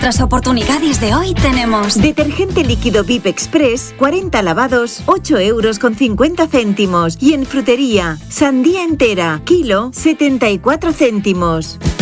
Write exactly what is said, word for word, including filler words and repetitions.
nuestras oportunidades de hoy tenemos detergente líquido V I P Express, cuarenta lavados, ocho euros con cincuenta céntimos. Y en frutería, sandía entera, kilo, setenta y cuatro céntimos.